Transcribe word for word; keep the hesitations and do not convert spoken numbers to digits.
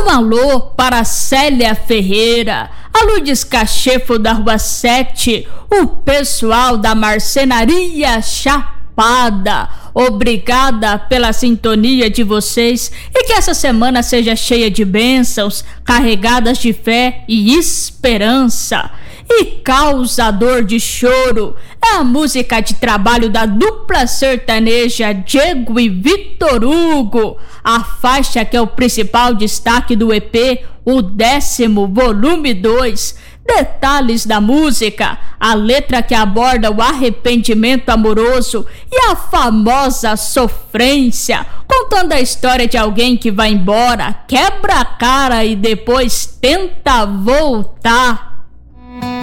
Um alô para Célia Ferreira, a Lourdes Cachefo da Rua sete, o pessoal da Marcenaria Chapada. Obrigada pela sintonia de vocês e que essa semana seja cheia de bênçãos, carregadas de fé e esperança. E Causador de Choro é a música de trabalho da dupla sertaneja Diego e Vitor Hugo. A faixa que é o principal destaque do E P, o décimo, volume dois. Detalhes da música, a letra que aborda o arrependimento amoroso e a famosa sofrência, contando a história de alguém que vai embora, quebra a cara e depois tenta voltar.